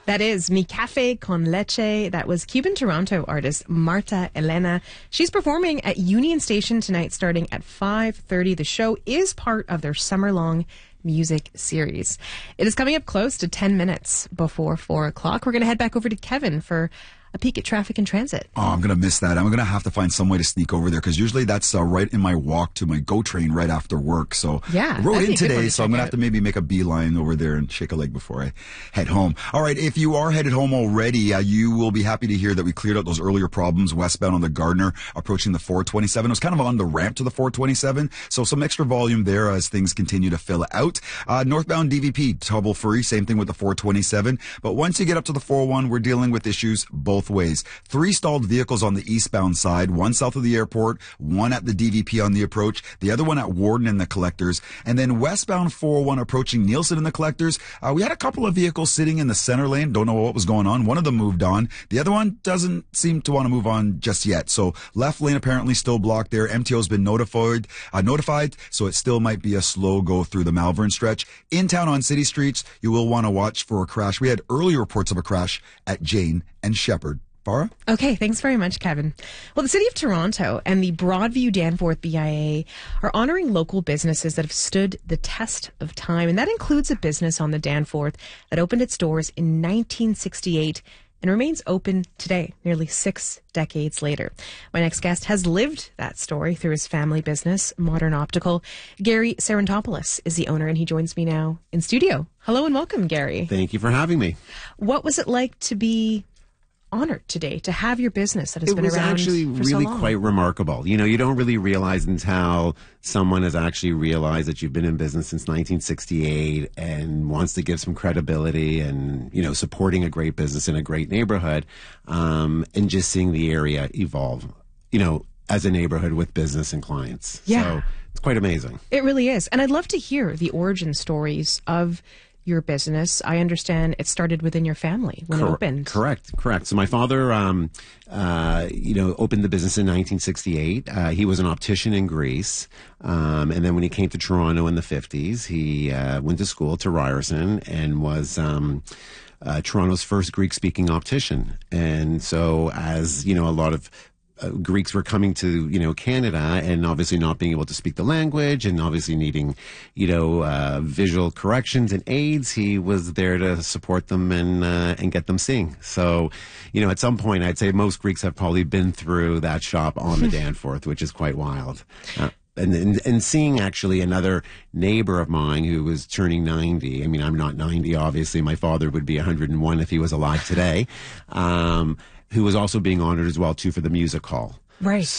That is Mi Café con Leche. That was Cuban Toronto artist Marta Elena. She's performing at Union Station tonight starting at 5:30. The show is part of their summer-long music series. It is coming up close to 10 minutes before 4 o'clock. We're going to head back over to Kevin for a peek at traffic and transit. Oh, I'm going to miss that. I'm going to have to find some way to sneak over there because usually that's right in my walk to my GO train right after work. So yeah, I rode in today, so I'm going to have to maybe make a beeline over there and shake a leg before I head home. All right, if you are headed home already, you will be happy to hear that we cleared out those earlier problems westbound on the Gardiner approaching the 427. It was kind of on the ramp to the 427, so some extra volume there as things continue to fill out. Northbound DVP, trouble-free, same thing with the 427. But once you get up to the 401, we're dealing with issues both ways. 3 stalled vehicles on the eastbound side, one south of the airport, one at the DVP on the approach, the other one at Warden in the collectors, and then westbound 401 approaching Nielsen in the collectors. We had a couple of vehicles sitting in the center lane. Don't know what was going on. One of them moved on. The other one doesn't seem to want to move on just yet. So left lane apparently still blocked there. MTO's been notified, so it still might be a slow go through the Malvern stretch. In town on city streets, you will want to watch for a crash. We had earlier reports of a crash at Jane and Shepherd. Farah? Okay, thanks very much, Kevin. Well, the City of Toronto and the Broadview Danforth BIA are honoring local businesses that have stood the test of time, and that includes a business on the Danforth that opened its doors in 1968 and remains open today, nearly 6 decades later. My next guest has lived that story through his family business, Modern Optical. Gary Sarantopoulos is the owner, and he joins me now in studio. Hello and welcome, Gary. Thank you for having me. What was it like to be honored today to have your business that has been around for so long? It was actually really quite remarkable. You know, you don't really realize until someone has actually realized that you've been in business since 1968 and wants to give some credibility and, you know, supporting a great business in a great neighborhood, and just seeing the area evolve, you know, as a neighborhood with business and clients. Yeah. So it's quite amazing. It really is. And I'd love to hear the origin stories of your business. I understand it started within your family when it opened. Correct. So my father, you know, opened the business in 1968. He was an optician in Greece. And then when he came to Toronto in the 50s, he went to school to Ryerson and was Toronto's first Greek-speaking optician. And so as, you know, a lot of Greeks were coming to, you know, Canada and obviously not being able to speak the language and obviously needing, you know, visual corrections and aids. He was there to support them and get them seeing. So, you know, at some point, I'd say most Greeks have probably been through that shop on the Danforth, which is quite wild. And seeing actually another neighbor of mine who was turning 90. I mean, I'm not 90, obviously. My father would be 101 if he was alive today. Who was also being honored as well, too, for the music hall. Right.